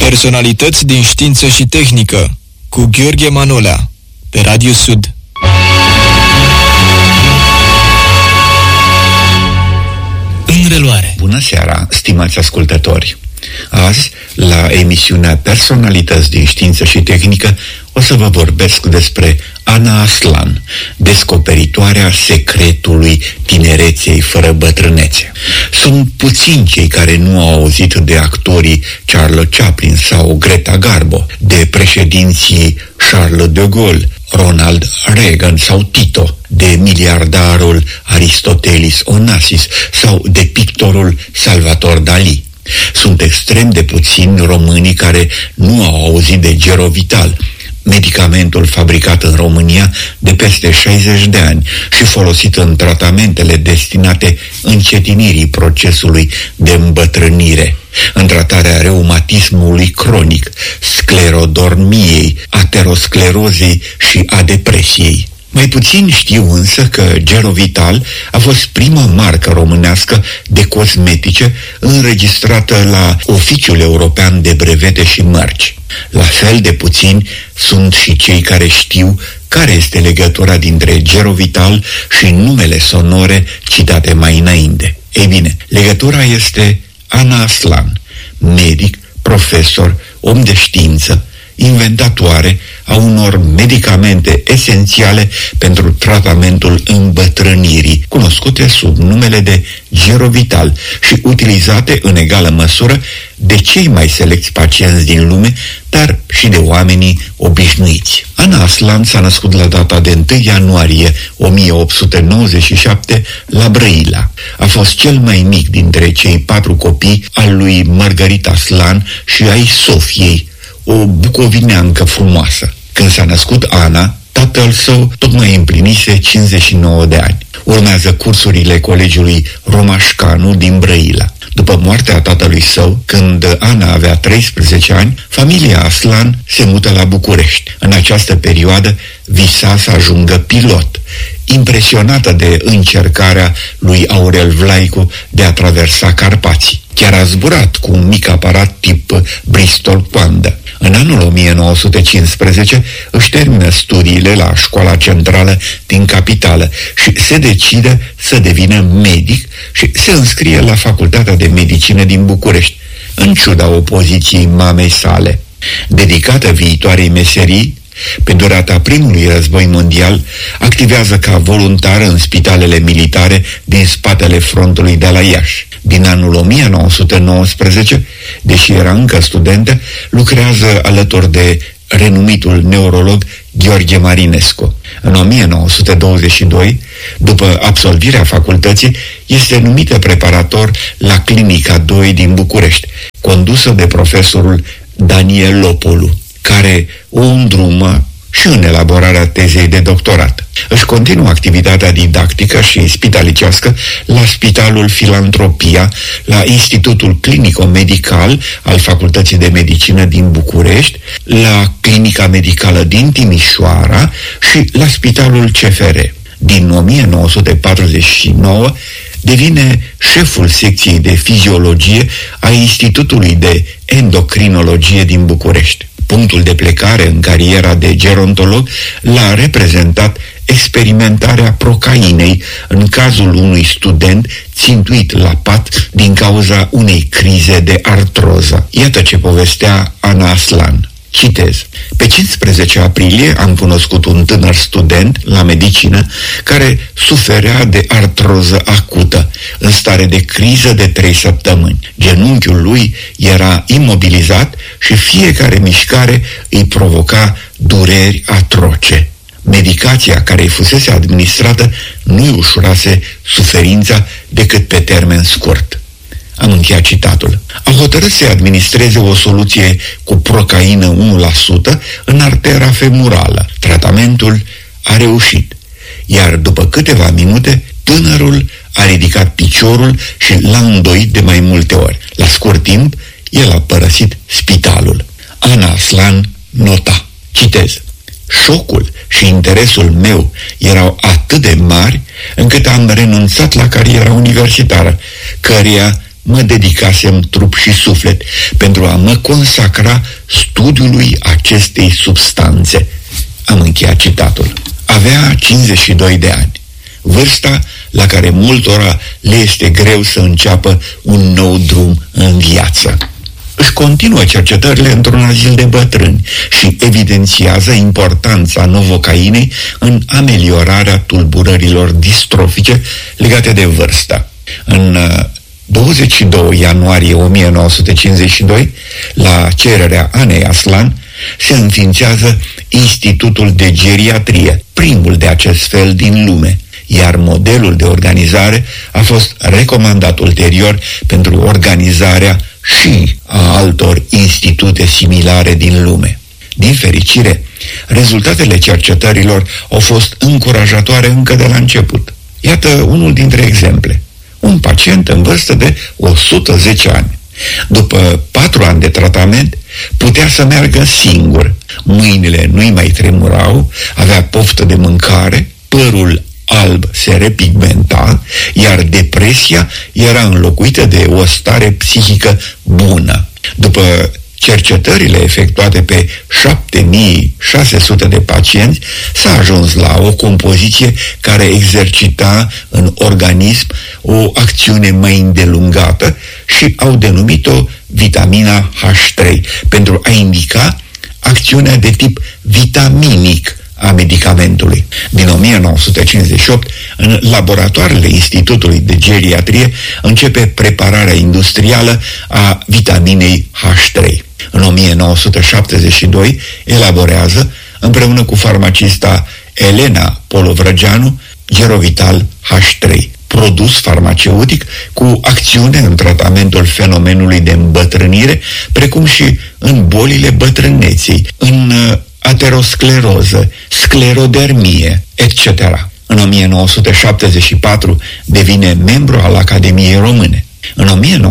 Personalități din știință și tehnică cu Gheorghe Manolea pe Radio Sud. În reluare. Bună seara, stimați ascultători! Azi, la emisiunea Personalități din știință și tehnică, o să vă vorbesc despre Ana Aslan, descoperitoarea secretului tinereței fără bătrânețe. Sunt puțini cei care nu au auzit de actorii Charles Chaplin sau Greta Garbo, de președinții Charles de Gaulle, Ronald Reagan sau Tito, de miliardarul Aristoteles Onassis sau de pictorul Salvador Dali. Sunt extrem de puțini românii care nu au auzit de Gerovital, medicamentul fabricat în România de peste 60 de ani și folosit în tratamentele destinate încetinirii procesului de îmbătrânire, în tratarea reumatismului cronic, sclerodormiei, aterosclerozei și a depresiei. Mai puțin știu însă că Gerovital a fost prima marcă românească de cosmetice înregistrată la Oficiul European de Brevete și Mărci. La fel de puțini sunt și cei care știu care este legătura dintre Gerovital și numele sonore citate mai înainte. Ei bine, legătura este Ana Aslan, medic, profesor, om de știință, inventatoare a unor medicamente esențiale pentru tratamentul îmbătrânirii, cunoscute sub numele de Gerovital și utilizate în egală măsură de cei mai selecți pacienți din lume, dar și de oamenii obișnuiți. Ana Aslan s-a născut la data de 1 ianuarie 1897 la Brăila. A fost cel mai mic dintre cei 4 copii al lui Margarita Aslan și ai Sofiei, o bucovineancă frumoasă. Când s-a născut Ana, tatăl său tocmai împlinise 59 de ani. Urmează cursurile Colegiului Romașcanu din Brăila. După moartea tatălui său, când Ana avea 13 ani, familia Aslan se mută la București. În această perioadă visa să ajungă pilot, impresionată de încercarea lui Aurel Vlaicu de a traversa Carpații. Chiar a zburat cu un mic aparat tip Bristol Panda. În anul 1915 își termină studiile la școala centrală din capitală și se decide să devină medic și se înscrie la Facultatea de Medicină din București, în ciuda opoziției mamei sale. Dedicată viitoarei meserii, pe durata primului război mondial, activează ca voluntară în spitalele militare din spatele frontului de la Iași. Din anul 1919, deși era încă studentă, lucrează alături de renumitul neurolog Gheorghe Marinescu. În 1922, după absolvirea facultății, este numită preparator la Clinica 2 din București, condusă de profesorul Daniel Lopolu, care o îndrumă și în elaborarea tezei de doctorat. Își continuă activitatea didactică și spitalicească la Spitalul Filantropia, la Institutul Clinico-Medical al Facultății de Medicină din București, la Clinica Medicală din Timișoara și la Spitalul CFR. Din 1949 devine șeful secției de fiziologie a Institutului de Endocrinologie din București. Punctul de plecare în cariera de gerontolog l-a reprezentat experimentarea procainei în cazul unui student țintuit la pat din cauza unei crize de artroză. Iată ce povestea Ana Aslan. Citez. Pe 15 aprilie am cunoscut un tânăr student la medicină care suferea de artroză acută, în stare de criză de 3 săptămâni. Genunchiul lui era imobilizat și fiecare mișcare îi provoca dureri atroce. Medicația care îi fusese administrată nu îi ușurase suferința decât pe termen scurt. Am încheiat citatul. A hotărât să administreze o soluție cu procaină 1% în artera femurală. Tratamentul a reușit, iar după câteva minute, tânărul a ridicat piciorul și l-a îndoit de mai multe ori. La scurt timp, el a părăsit spitalul. Ana Aslan nota. Citez. Șocul și interesul meu erau atât de mari încât am renunțat la cariera universitară, căreia mă dedicasem trup și suflet pentru a mă consacra studiului acestei substanțe. Am încheiat citatul. Avea 52 de ani, vârsta la care multora le este greu să înceapă un nou drum în viață. Își continuă cercetările într-un azil de bătrâni și evidențiază importanța novocainei în ameliorarea tulburărilor distrofice legate de vârstă. În 22 ianuarie 1952, la cererea Anei Aslan, se înființează Institutul de Geriatrie, primul de acest fel din lume, iar modelul de organizare a fost recomandat ulterior pentru organizarea și a altor institute similare din lume. Din fericire, rezultatele cercetărilor au fost încurajatoare încă de la început. Iată unul dintre exemple. Un pacient în vârstă de 110 ani. După 4 ani de tratament, putea să meargă singur. Mâinile nu-i mai tremurau, avea poftă de mâncare, părul alb se repigmenta, iar depresia era înlocuită de o stare psihică bună. După cercetările efectuate pe 7600 de pacienți, s-a ajuns la o compoziție care exercita în organism o acțiune mai îndelungată și au denumit-o vitamina H3 pentru a indica acțiunea de tip vitaminic a medicamentului. Din 1958, în laboratoarele Institutului de Geriatrie, începe prepararea industrială a vitaminei H3. În 1972, elaborează, împreună cu farmacista Elena Polovrăgeanu, Gerovital H3, produs farmaceutic cu acțiune în tratamentul fenomenului de îmbătrânire, precum și în bolile bătrâneței, în ateroscleroză, sclerodermie, etc. În 1974 devine membru al Academiei Române. În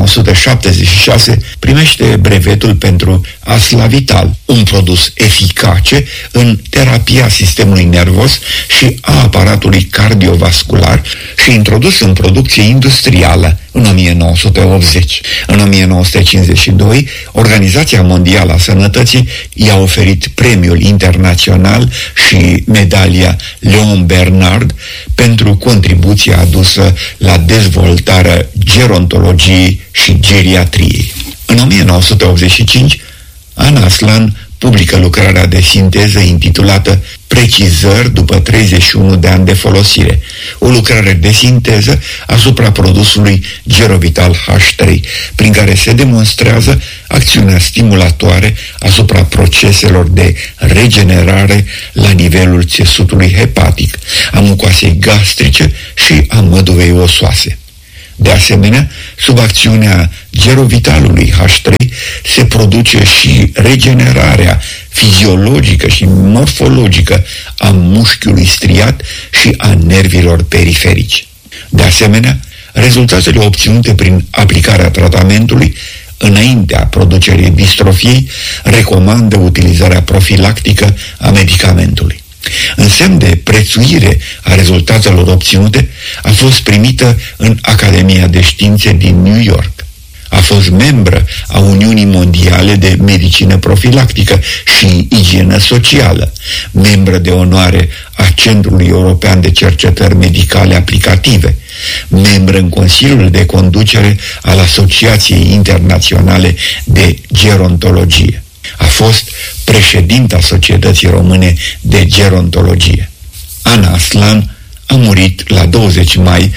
1976 primește brevetul pentru Aslavital, un produs eficace în terapia sistemului nervos și a aparatului cardiovascular și introdus în producție industrială în 1980. În 1952, Organizația Mondială a Sănătății i-a oferit premiul internațional și medalia Leon Bernard pentru contribuția adusă la dezvoltarea gerontologiei și geriatriei. În 1985, Ana Aslan publică lucrarea de sinteză intitulată Precizări după 31 de ani de folosire, o lucrare de sinteză asupra produsului Gerovital H3, prin care se demonstrează acțiunea stimulatoare asupra proceselor de regenerare la nivelul țesutului hepatic, a mucoasei gastrice și a măduvei osoase. De asemenea, sub acțiunea gerovitalului H3 se produce și regenerarea fiziologică și morfologică a mușchiului striat și a nervilor periferici. De asemenea, rezultatele obținute prin aplicarea tratamentului înaintea producerii distrofiei recomandă utilizarea profilactică a medicamentului. În semn de prețuire a rezultatelor obținute, a fost primită în Academia de Științe din New York. A fost membră a Uniunii Mondiale de Medicină Profilactică și Igienă Socială, membră de onoare a Centrului European de Cercetări Medicale Aplicative, membră în Consiliul de Conducere al Asociației Internaționale de Gerontologie. A fost președinta Societății Române de Gerontologie. Ana Aslan a murit la 20 mai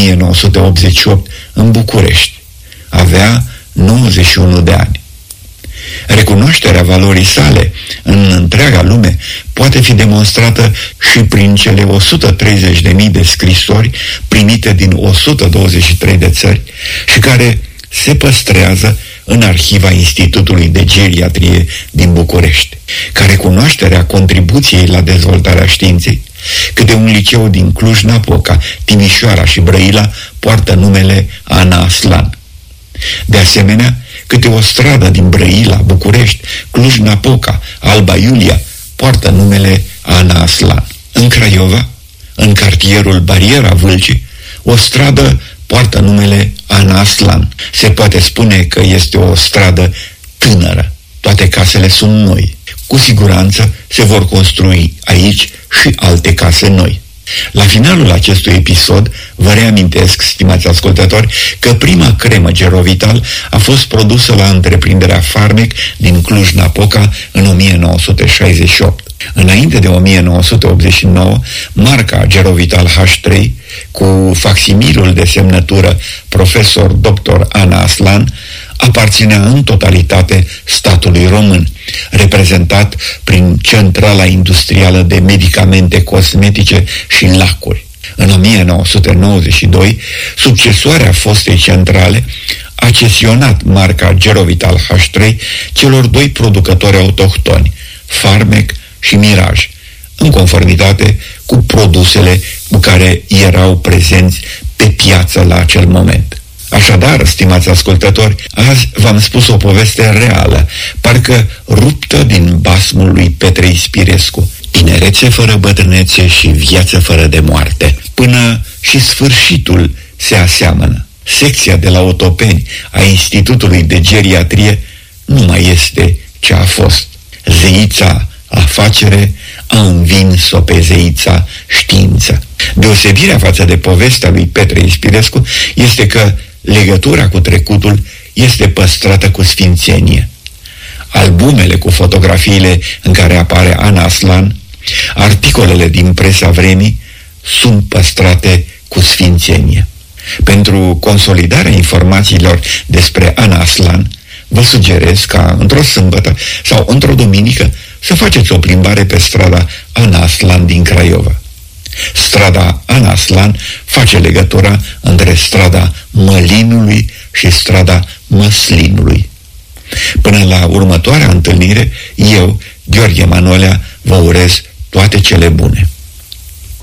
1988 în București. Avea 91 de ani. Recunoașterea valorii sale în întreaga lume poate fi demonstrată și prin cele 130.000 de scrisori primite din 123 de țări și care se păstrează în arhiva Institutului de Geriatrie din București. Ca recunoaștere a contribuției la dezvoltarea științei, câte un liceu din Cluj-Napoca, Timișoara și Brăila poartă numele Ana Aslan. De asemenea, câte o stradă din Brăila, București, Cluj-Napoca, Alba Iulia poartă numele Ana Aslan. În Craiova, în cartierul Bariera Vâlcii, o stradă poartă numele Ana Aslan. Se poate spune că este o stradă tânără. Toate casele sunt noi. Cu siguranță se vor construi aici și alte case noi. La finalul acestui episod, vă reamintesc, stimați ascultători, că prima cremă Gerovital a fost produsă la întreprinderea Farmec din Cluj-Napoca în 1968. Înainte de 1989, marca Gerovital H3, cu facsimilul de semnătură profesor dr. Ana Aslan, aparținea în totalitate statului român, reprezentat prin Centrala Industrială de Medicamente Cosmetice și Lacuri. În 1992, succesoarea fostei centrale a cesionat marca Gerovital H3 celor doi producători autohtoni, Farmec și Miraj, în conformitate cu produsele cu care erau prezenți pe piață la acel moment. Așadar, stimați ascultători, azi v-am spus o poveste reală, parcă ruptă din basmul lui Petre Ispirescu. Tinerețe fără bătrânețe și viață fără de moarte. Până și sfârșitul se aseamănă. Secția de la Otopeni a Institutului de Geriatrie nu mai este ce a fost. Zeița afacere a învins-o pe zeița știință. Deosebirea față de povestea lui Petre Ispirescu este că legătura cu trecutul este păstrată cu sfințenie. Albumele cu fotografiile în care apare Ana Aslan, articolele din presa vremii sunt păstrate cu sfințenie. Pentru consolidarea informațiilor despre Ana Aslan, vă sugerez ca într-o sâmbătă sau într-o duminică să faceți o plimbare pe strada Ana Aslan din Craiova. Strada Ana Aslan face legătura între strada Mălinului și strada Măslinului. Până la următoarea întâlnire, eu, Gheorghe Manolea, vă urez toate cele bune.